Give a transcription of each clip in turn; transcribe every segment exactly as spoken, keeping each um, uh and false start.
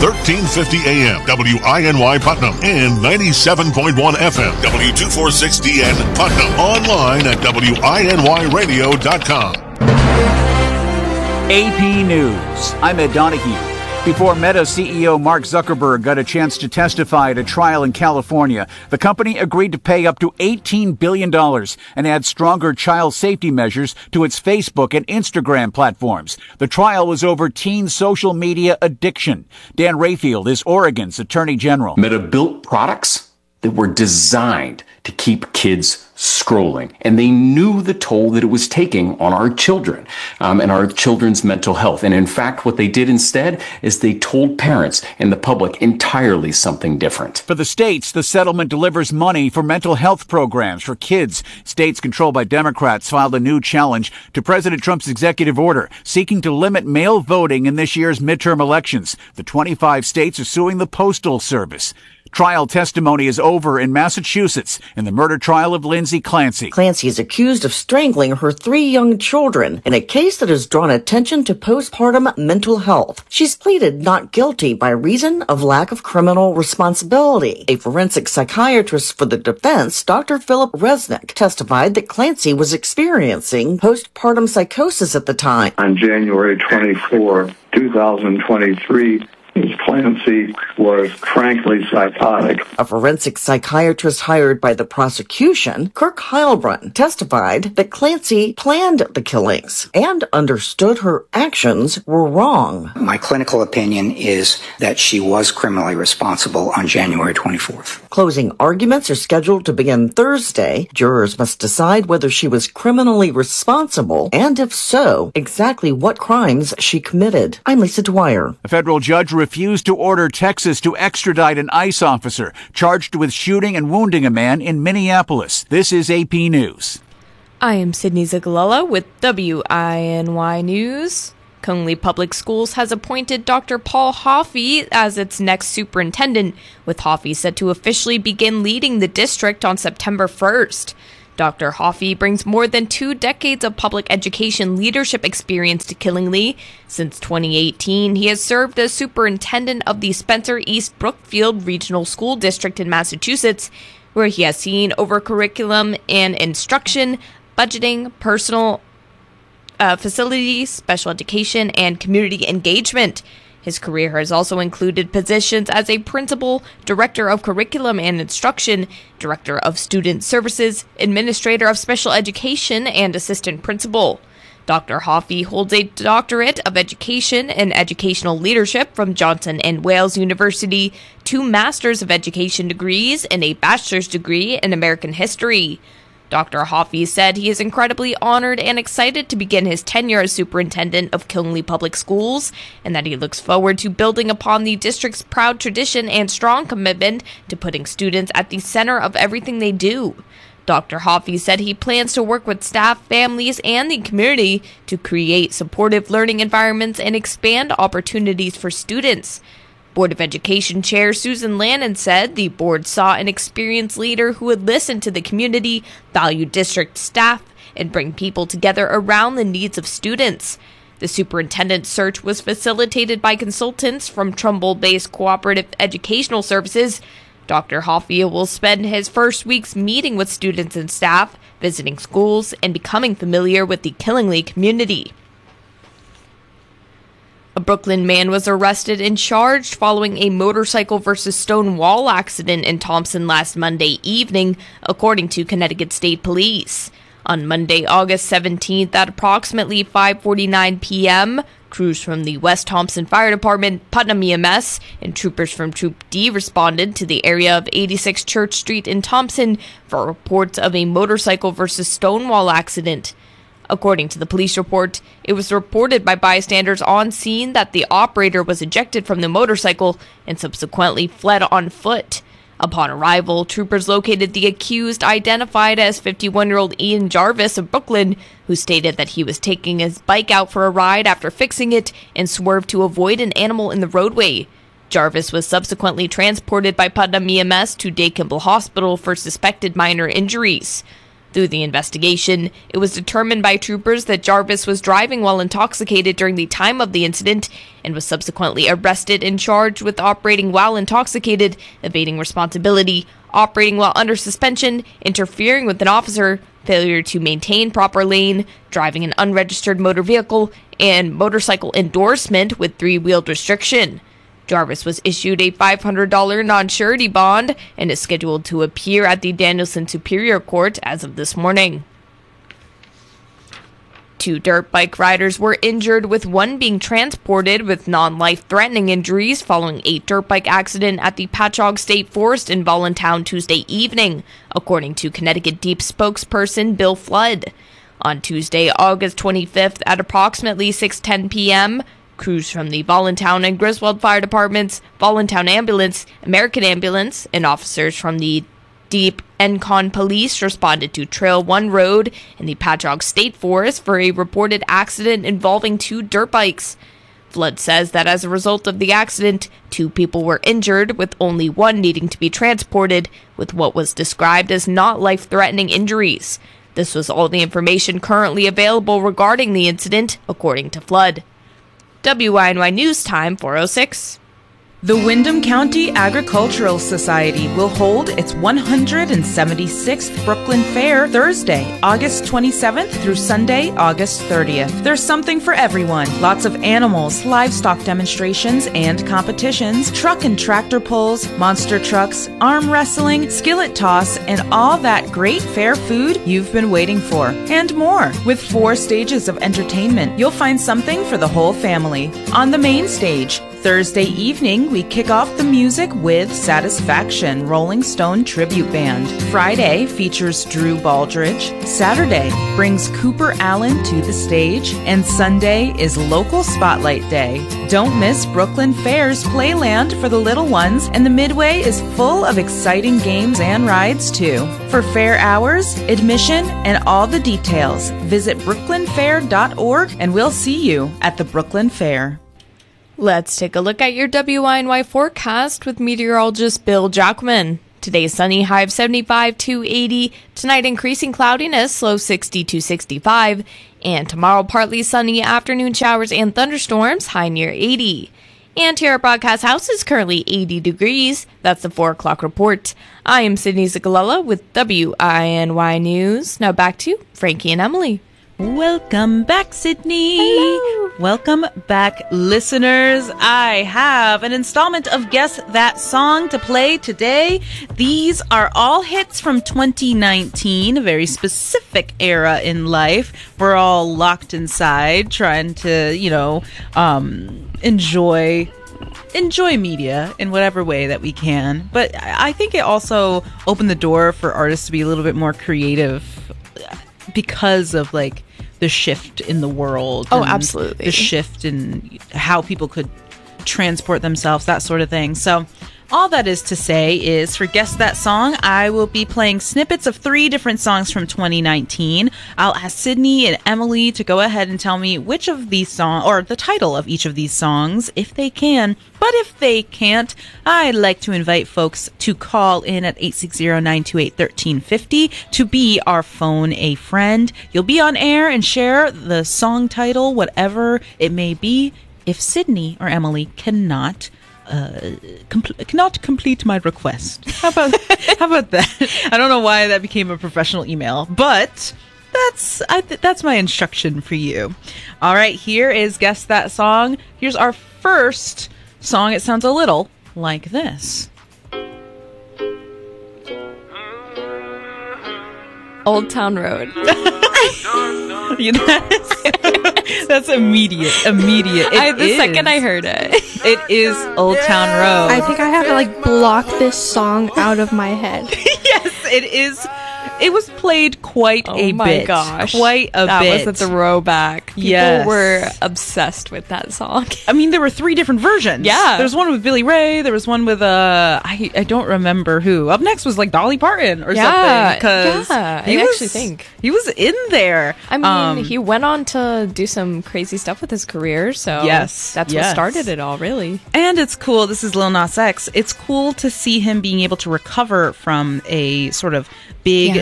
thirteen fifty A M, W I N Y Putnam, and ninety-seven point one F M, W two forty-six D N Putnam. Online at W I N Y radio dot com. A P News. I'm Ed Donahue. Before Meta C E O Mark Zuckerberg got a chance to testify at a trial in California, the company agreed to pay up to eighteen billion dollars and add stronger child safety measures to its Facebook and Instagram platforms. The trial was over teen social media addiction. Dan Rayfield is Oregon's Attorney General. Meta built products that were designed to keep kids scrolling, and they knew the toll that it was taking on our children um, and our children's mental health. And in fact, what they did instead is they told parents and the public entirely something different. For the states, the settlement delivers money for mental health programs for kids. States controlled by Democrats filed a new challenge to President Trump's executive order seeking to limit mail voting in this year's midterm elections. The twenty-five states are suing the Postal Service. Trial testimony is over in Massachusetts in the murder trial of Lindsay Clancy. Clancy is accused of strangling her three young children in a case that has drawn attention to postpartum mental health. She's pleaded not guilty by reason of lack of criminal responsibility. A forensic psychiatrist for the defense, Doctor Philip Resnick, testified that Clancy was experiencing postpartum psychosis at the time. On January twenty-fourth, two thousand twenty-three, Miz Clancy was frankly psychotic. A forensic psychiatrist hired by the prosecution, Kirk Heilbrunn, testified that Clancy planned the killings and understood her actions were wrong. My clinical opinion is that she was criminally responsible on January twenty-fourth. Closing arguments are scheduled to begin Thursday. Jurors must decide whether she was criminally responsible and, if so, exactly what crimes she committed. I'm Lisa Dwyer. A federal judge refused to order Texas to extradite an ICE officer charged with shooting and wounding a man in Minneapolis. This is A P News. I am Sydney Zagalella with W I N Y News. Conley Public Schools has appointed Doctor Paul Hoffey as its next superintendent, with Hoffey set to officially begin leading the district on September first. Doctor Hoffey brings more than two decades of public education leadership experience to Killingly. Since twenty eighteen, he has served as superintendent of the Spencer East Brookfield Regional School District in Massachusetts, where he has seen over curriculum and instruction, budgeting, personal uh, facilities, special education, and community engagement. His career has also included positions as a principal, director of curriculum and instruction, director of student services, administrator of special education, and assistant principal. Doctor Hoffey holds a doctorate of education and educational leadership from Johnson and Wales University, two Masters of Education degrees, and a bachelor's degree in American history. Doctor Hoffey said he is incredibly honored and excited to begin his tenure as superintendent of Killingly Public Schools, and that he looks forward to building upon the district's proud tradition and strong commitment to putting students at the center of everything they do. Doctor Hoffey said he plans to work with staff, families, and the community to create supportive learning environments and expand opportunities for students. Board of Education Chair Susan Lannon said the board saw an experienced leader who would listen to the community, value district staff, and bring people together around the needs of students. The superintendent search was facilitated by consultants from Trumbull-based Cooperative Educational Services. Doctor Hoffey will spend his first weeks meeting with students and staff, visiting schools, and becoming familiar with the Killingly community. A Brooklyn man was arrested and charged following a motorcycle versus stone wall accident in Thompson last Monday evening, according to Connecticut State Police. On Monday, August seventeenth, at approximately five forty-nine p.m., crews from the West Thompson Fire Department, Putnam E M S, and troopers from Troop D responded to the area of eighty-six Church Street in Thompson for reports of a motorcycle versus stone wall accident. According to the police report, it was reported by bystanders on scene that the operator was ejected from the motorcycle and subsequently fled on foot. Upon arrival, troopers located the accused, identified as fifty-one-year-old Ian Jarvis of Brooklyn, who stated that he was taking his bike out for a ride after fixing it and swerved to avoid an animal in the roadway. Jarvis was subsequently transported by Putnam E M S to Day Kimball Hospital for suspected minor injuries. Through the investigation, it was determined by troopers that Jarvis was driving while intoxicated during the time of the incident and was subsequently arrested and charged with operating while intoxicated, evading responsibility, operating while under suspension, interfering with an officer, failure to maintain proper lane, driving an unregistered motor vehicle, and motorcycle endorsement with three-wheeled restriction. Jarvis was issued a five hundred dollars non-surety bond and is scheduled to appear at the Danielson Superior Court as of this morning. Two dirt bike riders were injured, with one being transported with non-life-threatening injuries following a dirt bike accident at the Patchogue State Forest in Voluntown Tuesday evening, according to Connecticut Deep spokesperson Bill Flood. On Tuesday, August twenty-fifth, at approximately six ten p.m., crews from the Voluntown and Griswold Fire Departments, Voluntown Ambulance, American Ambulance, and officers from the Deep Encon Police responded to Trail one Road in the Patchogue State Forest for a reported accident involving two dirt bikes. Flood says that as a result of the accident, two people were injured, with only one needing to be transported with what was described as not life-threatening injuries. This was all the information currently available regarding the incident, according to Flood. W I N Y News Time, four oh six. The Windham County Agricultural Society will hold its one hundred seventy-sixth Brooklyn Fair Thursday, August twenty-seventh through Sunday, August thirtieth. There's something for everyone. Lots of animals, livestock demonstrations and competitions, truck and tractor pulls, monster trucks, arm wrestling, skillet toss, and all that great fair food you've been waiting for. And more. With four stages of entertainment, you'll find something for the whole family. On the main stage, Thursday evening, we kick off the music with Satisfaction, Rolling Stone Tribute Band. Friday features Drew Baldridge. Saturday brings Cooper Allen to the stage. And Sunday is Local Spotlight Day. Don't miss Brooklyn Fair's Playland for the little ones, and the Midway is full of exciting games and rides too. For fair hours, admission, and all the details, visit brooklyn fair dot org, and we'll see you at the Brooklyn Fair. Let's take a look at your W I N Y forecast with meteorologist Bill Jackman. Today, sunny, high of seventy-five to eighty. Tonight, increasing cloudiness, low sixty to sixty-five. And tomorrow, partly sunny, afternoon showers and thunderstorms, high near eighty. And here at Broadcast House is currently eighty degrees. That's the four o'clock report. I am Sydney Zigalella with W I N Y News. Now back to Frankie and Emily. Welcome back, Sydney. Hello. Welcome back, listeners. I have an installment of Guess That Song to play today. These are all hits from twenty nineteen, a very specific era in life. We're all locked inside trying to, you know, um, enjoy enjoy media in whatever way that we can. But I think it also opened the door for artists to be a little bit more creative because of like the shift in the world. Oh, absolutely. The shift in how people could transport themselves, that sort of thing. So all that is to say is, for Guess That Song, I will be playing snippets of three different songs from twenty nineteen. I'll ask Sydney and Emily to go ahead and tell me which of these songs, or the title of each of these songs, if they can. But if they can't, I'd like to invite folks to call in at eight six zero, nine two eight, one three five zero to be our phone a friend. You'll be on air and share the song title, whatever it may be, if Sydney or Emily cannot Uh, compl- cannot complete my request. How about how about that? I don't know why that became a professional email, but that's I th- that's my instruction for you. All right, here is Guess That Song. Here's our first song. It sounds a little like this. Old Town Road. You know, that's, that's immediate. Immediate. It I, the is. second I heard it. It is Old Town Road. I think I have to like block this song out of my head. Yes, it is. It was played quite Oh a my bit. gosh. Quite a that bit. was at the throwback. People Yes. were obsessed with that song. I mean, there were three different versions. Yeah. There was one with Billy Ray. There was one with, uh, I, I don't remember who. Up next was like Dolly Parton or Yeah, something. Cause yeah, he I was, actually think. He was in there. I mean, Um, he went on to do some crazy stuff with his career, so Yes, that's yes. what started it all, really. And it's cool. This is Lil Nas X. It's cool to see him being able to recover from a sort of big Yeah.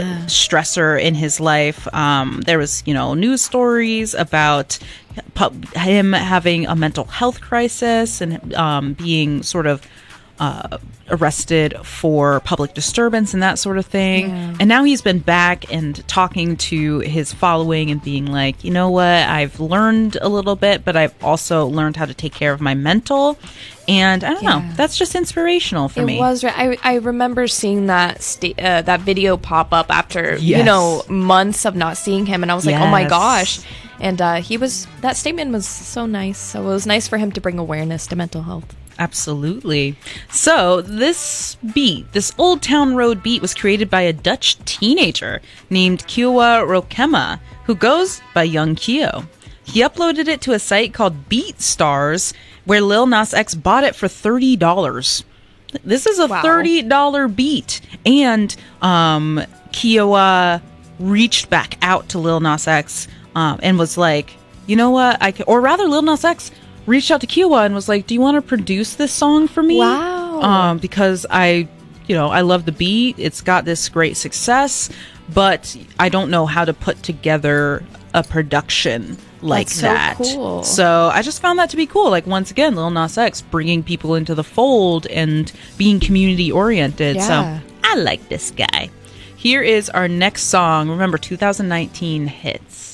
yeah. stressor in his life. Um, there was, you know, news stories about pu- him having a mental health crisis and um, being sort of uh, arrested for public disturbance and that sort of thing. Yeah. And now he's been back and talking to his following and being like, you know what, I've learned a little bit, but I've also learned how to take care of my mental. And I don't yeah. know, that's just inspirational for it me. It was. I I remember seeing that sta- uh, that video pop up after yes. you know months of not seeing him, and I was like, yes. oh my gosh. And uh, he was that statement was so nice. So it was nice for him to bring awareness to mental health. Absolutely. So this beat, this Old Town Road beat, was created by a Dutch teenager named Kiowa Rokema, who goes by Young Kio. He uploaded it to a site called BeatStars, where Lil Nas X bought it for thirty dollars. This is a wow. thirty dollars beat. And um, Kiowa reached back out to Lil Nas X um, and was like, you know what? I can, or rather, Lil Nas X reached out to Kiowa and was like, do you want to produce this song for me? Wow. Um, because I, you know, I love the beat. It's got this great success, but I don't know how to put together a production like That's that. So cool. So I just found that to be cool. Like, once again, Lil Nas X bringing people into the fold and being community oriented. Yeah. So I like this guy. Here is our next song. Remember, two thousand nineteen hits.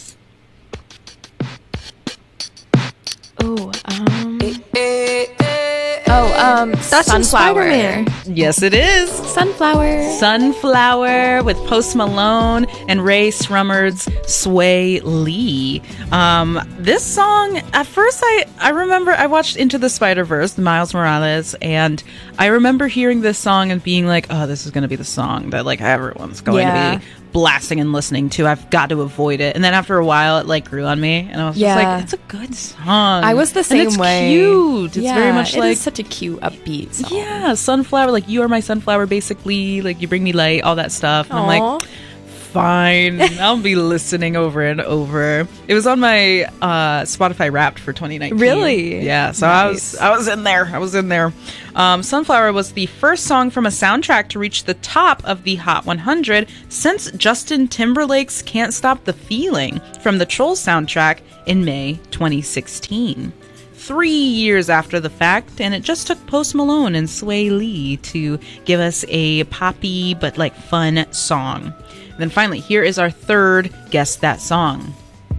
Oh, um, oh, um, That's Sunflower. Spider-Man. Yes, it is. Sunflower. Sunflower with Post Malone and Ray Sremmurd's Sway Lee. Um, this song, at first, I, I remember I watched Into the Spider-Verse, the Miles Morales, and I remember hearing this song and being like, oh, this is going to be the song that like everyone's going yeah. to be blasting and listening to. I've got to avoid it. And then after a while, it like grew on me, and I was yeah. just like, it's a good song. I was the same and it's way. Cute. It's yeah, very much it like is such a cute, upbeat song. Yeah, Sunflower, like you are my sunflower, basically. Like you bring me light, all that stuff. And I'm like, fine, I'll be listening over and over. It was on my uh, Spotify Wrapped for twenty nineteen. Really? Yeah. So nice. I was, I was in there. I was in there. Um, Sunflower was the first song from a soundtrack to reach the top of the Hot one hundred since Justin Timberlake's "Can't Stop the Feeling" from the Trolls soundtrack in May twenty sixteen. Three years after the fact, and it just took Post Malone and Sway Lee to give us a poppy but like fun song. And then finally, here is our third Guess That Song.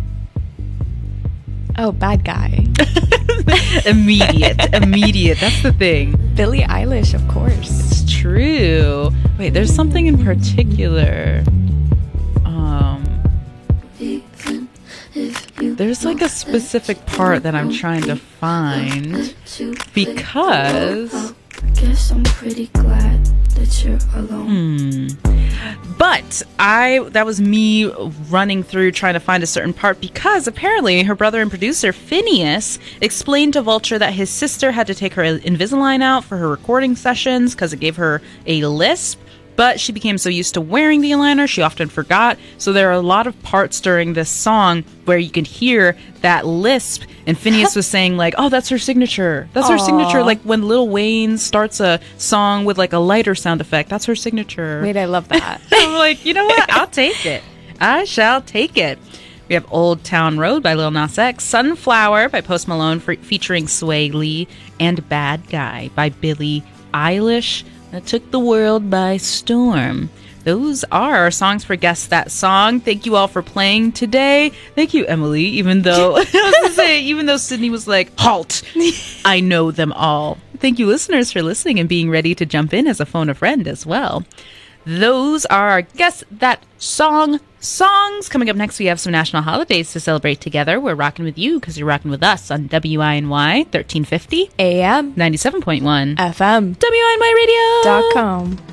Oh, Bad Guy. Immediate. Immediate. That's the thing. Billie Eilish, of course. It's true. Wait, there's something in particular. Um, there's like a specific part that I'm trying to find because I guess I'm pretty glad that you're alone. Hmm. But I, that was me running through trying to find a certain part because apparently her brother and producer Phineas explained to Vulture that his sister had to take her Invisalign out for her recording sessions because it gave her a lisp. But she became so used to wearing the aligner, she often forgot. So there are a lot of parts during this song where you can hear that lisp. And Phineas was saying like, oh, that's her signature. That's Aww. her signature. Like when Lil Wayne starts a song with like a lighter sound effect, that's her signature. Wait, I love that. I'm like, you know what? I'll take it. I shall take it. We have Old Town Road by Lil Nas X, Sunflower by Post Malone fe- featuring Sway Lee, and Bad Guy by Billie Eilish. That took the world by storm. Those are our songs for Guess That Song. Thank you all for playing today. Thank you, Emily, even though, I was gonna say, even though Sydney was like, halt, I know them all. Thank you, listeners, for listening and being ready to jump in as a phone a friend as well. Those are our Guess That Song songs. Coming up next, we have some national holidays to celebrate together. We're rocking with you because you're rocking with us on W I N Y thirteen fifty A M ninety-seven point one F M W I N Y radio dot com.